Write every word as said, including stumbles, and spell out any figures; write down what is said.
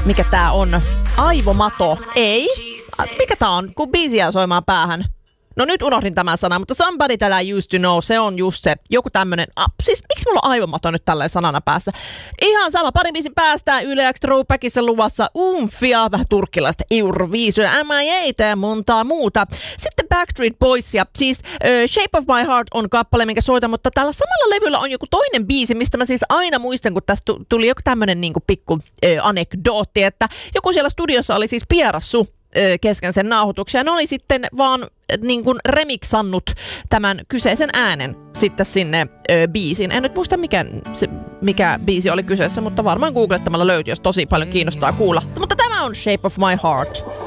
Mikä tää on? Aivomato. Ei. Mikä tää on? Kun biisi jää soimaan päähän. No nyt unohdin tämän sanan, mutta somebody that I used to know, se on just se, joku tämmönen, ah, siis miksi mulla on aivomato nyt tällainen sanana päässä? Ihan sama, parin biisin päästään Yle X Throwbackissa luvassa umfia, vähän turkkilaista Euroviisoja, M I A:tä ja montaa muuta. Sitten Backstreet Boysia, siis uh, Shape of My Heart on kappale, minkä soitan, mutta tällä samalla levyllä on joku toinen biisi, mistä mä siis aina muistan, kun tästä tuli joku tämmönen niinku pikku uh, anekdootti, että joku siellä studiossa oli siis pierassu kesken sen nauhoituksen. Ne oli sitten vaan niin kuin remiksannut tämän kyseisen äänen sitten sinne ö, biisiin. En nyt muista mikä, se, mikä biisi oli kyseessä, mutta varmaan googlettamalla löytyy, jos tosi paljon kiinnostaa kuulla. Mutta tämä on Shape of My Heart.